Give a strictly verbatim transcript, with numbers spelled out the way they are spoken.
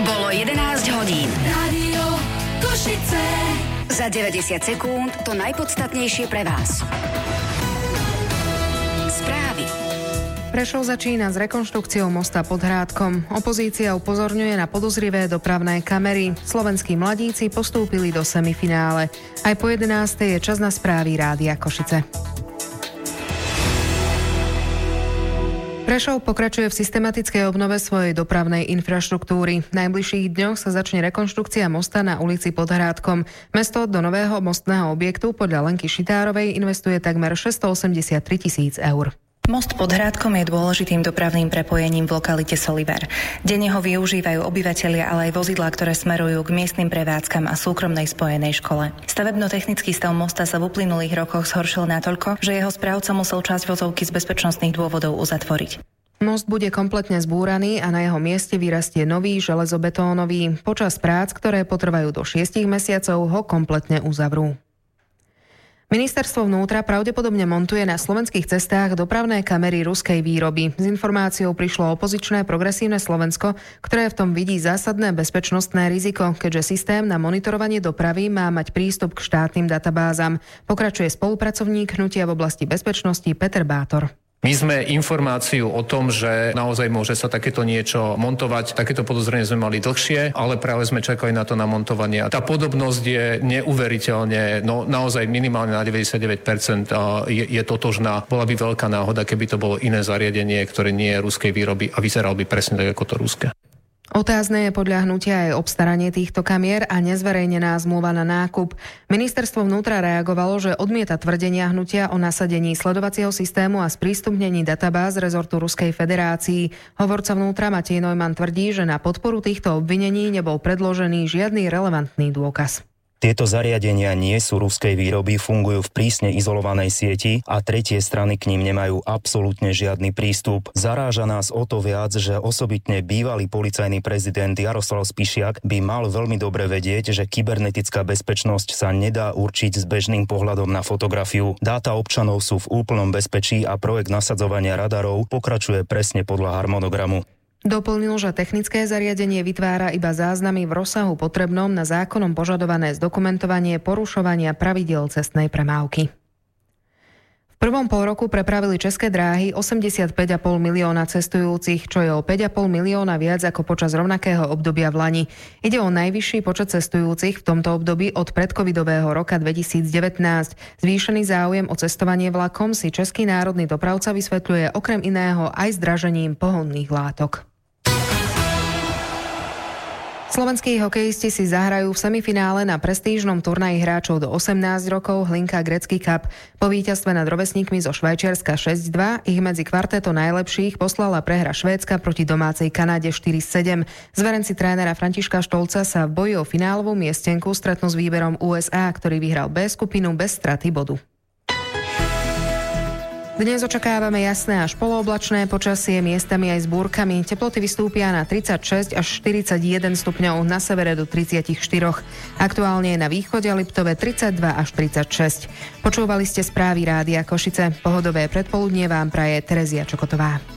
Bolo jedenásť hodín. Rádio Košice. Za deväťdesiat sekúnd to najpodstatnejšie pre vás. Správy. Prešov začína s rekonštrukciou mosta pod Hrádkom. Opozícia upozorňuje na podozrivé dopravné kamery. Slovenskí mladíci postúpili do semifinále. Aj po jedenástej je čas na správy Rádia Košice. Prešov pokračuje v systematickej obnove svojej dopravnej infraštruktúry. V najbližších dňoch sa začne rekonštrukcia mosta na ulici pod Hrádkom. Mesto do nového mostného objektu podľa Lenky Šitárovej investuje takmer šesťstoosemdesiattri tisíc eur. Most pod Hrádkom je dôležitým dopravným prepojením v lokalite Soliver. Denne ho využívajú obyvatelia, ale aj vozidlá, ktoré smerujú k miestnym prevádzkam a súkromnej spojenej škole. Stavebno-technický stav mosta sa v uplynulých rokoch zhoršil natoľko, že jeho správca musel časť vozovky z bezpečnostných dôvodov uzatvoriť. Most bude kompletne zbúraný a na jeho mieste vyrastie nový železobetónový. Počas prác, ktoré potrvajú do šiestich mesiacov, ho kompletne uzavrú. Ministerstvo vnútra pravdepodobne montuje na slovenských cestách dopravné kamery ruskej výroby. S informáciou prišlo opozičné Progresívne Slovensko, ktoré v tom vidí zásadné bezpečnostné riziko, keďže systém na monitorovanie dopravy má mať prístup k štátnym databázam. Pokračuje spolupracovník hnutia v oblasti bezpečnosti Peter Bátor. My sme informáciu o tom, že naozaj môže sa takéto niečo montovať. Takéto podozrenie sme mali dlhšie, ale práve sme čakali na to namontovanie. Tá podobnosť je neuveriteľne, no naozaj minimálne na deväťdesiatdeväť percent je, je totožná. Bola by veľká náhoda, keby to bolo iné zariadenie, ktoré nie je ruskej výroby a vyzeral by presne tak ako to ruské. Otázne je podľa hnutia aj obstaranie týchto kamier a nezverejnená zmluva na nákup. Ministerstvo vnútra reagovalo, že odmieta tvrdenia hnutia o nasadení sledovacieho systému a sprístupnení databáz rezortu Ruskej federácii. Hovorca vnútra Matej Neumann tvrdí, že na podporu týchto obvinení nebol predložený žiadny relevantný dôkaz. Tieto zariadenia nie sú ruskej výroby, fungujú v prísne izolovanej sieti a tretie strany k ním nemajú absolútne žiadny prístup. Zaráža nás o to viac, že osobitne bývalý policajný prezident Jaroslav Spišiak by mal veľmi dobre vedieť, že kybernetická bezpečnosť sa nedá určiť s bežným pohľadom na fotografiu. Dáta občanov sú v úplnom bezpečí a projekt nasadzovania radarov pokračuje presne podľa harmonogramu. Doplnil, že technické zariadenie vytvára iba záznamy v rozsahu potrebnom na zákonom požadované zdokumentovanie porušovania pravidiel cestnej premávky. V prvom polroku prepravili České dráhy osemdesiatpäť celá päť milióna cestujúcich, čo je o päť celá päť milióna viac ako počas rovnakého obdobia v lani. Ide o najvyšší počet cestujúcich v tomto období od predcovidového roka dvetisícdevätnásť. Zvýšený záujem o cestovanie vlakom si Český národný dopravca vysvetľuje okrem iného aj zdražením pohonných látok. Slovenskí hokejisti si zahrajú v semifinále na prestížnom turnaji hráčov do osemnásť rokov Hlinka Gretzky Cup. Po víťazstve nad rovesníkmi zo Švajčiarska šesť dva ich medzi kvartéto najlepších poslala prehra Švédska proti domácej Kanáde štyri sedem. Zverenci trénera Františka Štolca sa v boji o finálovú miestenku stretnú s výberom ú es á, ktorý vyhral B skupinu bez straty bodu. Dnes očakávame jasné až polooblačné počasie, miestami aj s búrkami. Teploty vystúpia na tridsaťšesť až štyridsaťjeden stupňov, na severe do tridsaťštyri. Aktuálne je na východe Liptove tridsaťdva až tridsaťšesť. Počúvali ste správy Rádia Košice. Pohodové predpoludnie vám praje Terezia Čokotová.